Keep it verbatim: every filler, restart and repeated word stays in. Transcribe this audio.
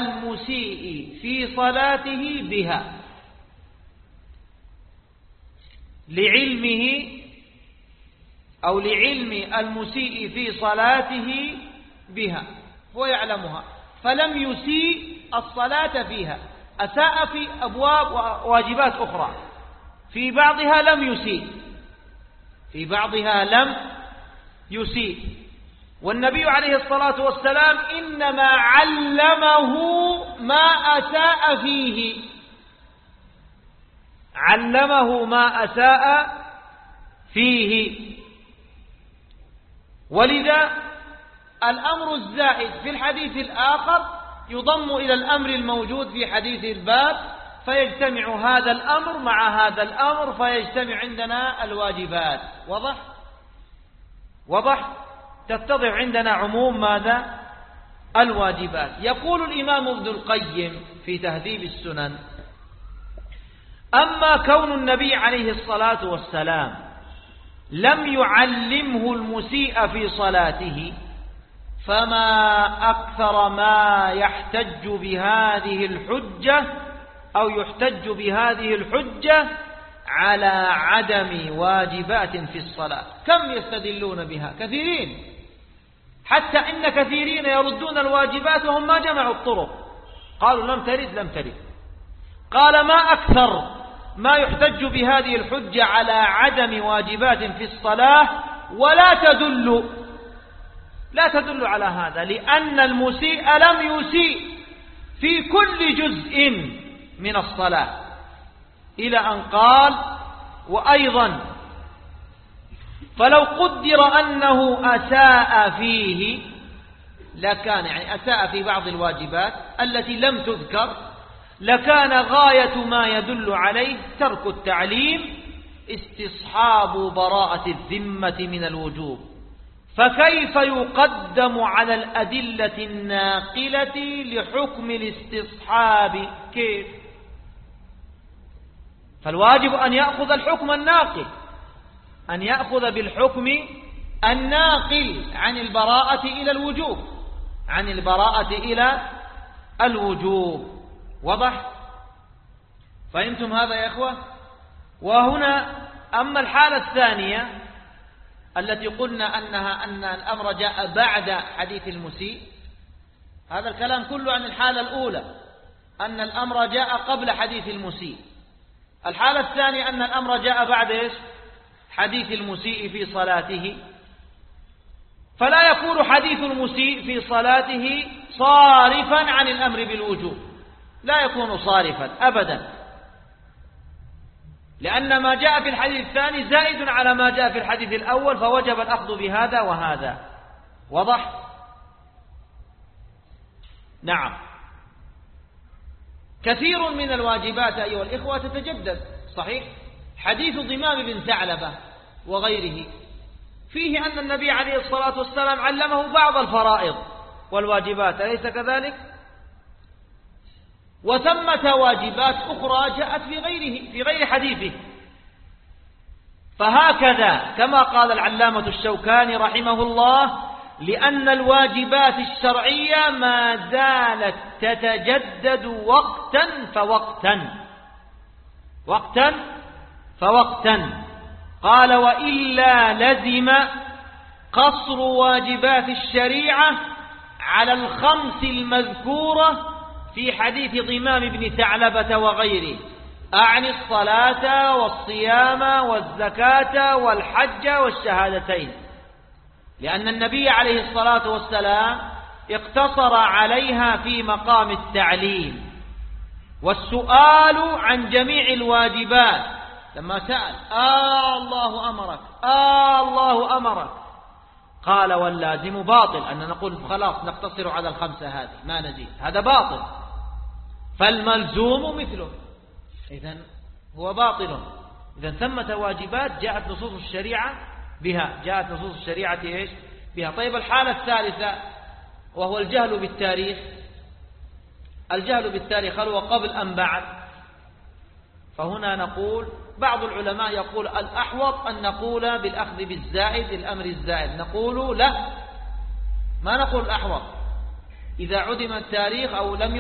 المسيء في صلاته بها لعلمه أو لعلم المسيء في صلاته بها، هو يعلمها فلم يسيء الصلاة فيها، أساء في أبواب وواجبات أخرى، في بعضها لم يسيء في بعضها لم يسيء والنبي عليه الصلاة والسلام إنما علمه ما أساء فيه علمه ما أساء فيه ولذا الأمر الزائد في الحديث الآخر يضم إلى الأمر الموجود في حديث الباب، فيجتمع هذا الأمر مع هذا الأمر فيجتمع عندنا الواجبات. وضح وضح تتضح عندنا عموم ماذا؟ الواجبات. يقول الإمام ابن القيم في تهذيب السنن: أما كون النبي عليه الصلاة والسلام لم يعلمه المسيء في صلاته فما أكثر ما يحتج بهذه الحجة أو يحتج بهذه الحجة على عدم واجبات في الصلاة. كم يستدلون بها؟ كثيرين، حتى إن كثيرين يردون الواجبات وهم ما جمعوا الطرق، قالوا لم ترد لم ترد. قال: ما أكثر ما يحتج بهذه الحجة على عدم واجبات في الصلاة، ولا تدل لا تدل على هذا، لأن المسيء لم يسيء في كل جزء من الصلاة، إلى أن قال: وأيضا فلو قدر أنه أساء فيه لكان، يعني أساء في بعض الواجبات التي لم تذكر، لكان غاية ما يدل عليه ترك التعليم استصحاب براءة الذمة من الوجوب، فكيف يقدم على الأدلة الناقلة لحكم الاستصحاب؟ كيف؟ فالواجب أن يأخذ الحكم الناقل، أن يأخذ بالحكم الناقل عن البراءة إلى الوجوب عن البراءة إلى الوجوب. وضح؟ فهمتم هذا يا إخوة؟ وهنا أما الحالة الثانية التي قلنا أنها أن الأمر جاء بعد حديث المسيء، هذا الكلام كله عن الحالة الأولى، أن الأمر جاء قبل حديث المسيء. الحالة الثانية أن الأمر جاء بعد إيش؟ حديث المسيء في صلاته، فلا يكون حديث المسيء في صلاته صارفا عن الأمر بالوجوب، لا يكون صارفا أبدا، لأن ما جاء في الحديث الثاني زائد على ما جاء في الحديث الأول، فوجب الأخذ بهذا وهذا. وضح؟ نعم. كثير من الواجبات أيها الإخوة تتجدد، صحيح؟ حديث ضمام بن ثعلبة وغيره فيه أن النبي عليه الصلاة والسلام علمه بعض الفرائض والواجبات، أليس كذلك؟ وثمة واجبات أخرى جاءت في غيره في غير حديثه. فهكذا كما قال العلامة الشوكاني رحمه الله: لأن الواجبات الشرعية ما زالت تتجدد وقتا فوقتا وقتا فوقتا قال: وإلا لزم قصر واجبات الشريعة على الخمس المذكورة في حديث ضمام بن ثعلبة وغيره، أعني الصلاة والصيام والزكاة والحج والشهادتين، لأن النبي عليه الصلاة والسلام اقتصر عليها في مقام التعليم والسؤال عن جميع الواجبات. لما سأل: آه الله أمرك آه الله أمرك قال: واللازم باطل، أن نقول خلاص نقتصر على الخمسة هذه ما نزيد، هذا باطل، فالملزوم مثله، إذن هو باطل. إذن ثمة واجبات جاءت نصوص الشريعة بها جاءت نصوص الشريعة إيش؟ بها. طيب الحالة الثالثة وهو الجهل بالتاريخ. الجهل بالتاريخ هل هو قبل أم بعد؟ فهنا نقول بعض العلماء يقول الأحوط أن نقول بالأخذ بالزائد، الأمر الزائد، نقول لا، ما نقول الأحوط إذا عدم التاريخ أو لم